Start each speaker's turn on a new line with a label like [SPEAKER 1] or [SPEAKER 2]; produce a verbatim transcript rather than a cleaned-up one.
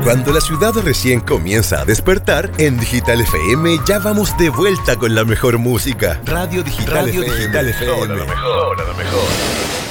[SPEAKER 1] Cuando la ciudad recién comienza a despertar, en Digital F M ya vamos de vuelta con la mejor música. Radio Digital, Radio F M. Digital F M. Hola, lo mejor, hola, lo mejor.